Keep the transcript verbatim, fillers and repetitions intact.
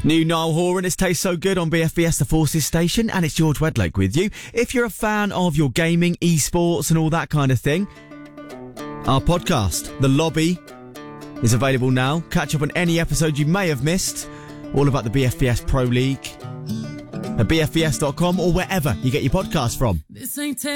New Niall Horan, It Tastes So Good on B F B S The Forces station, and it's George Wedlake with you. If you're a fan of your gaming, esports and all that kind of thing, our podcast, The Lobby, is available now. Catch up on any episode you may have missed, all about the B F B S Pro League, at b f b s dot com or wherever you get your podcasts from. This ain't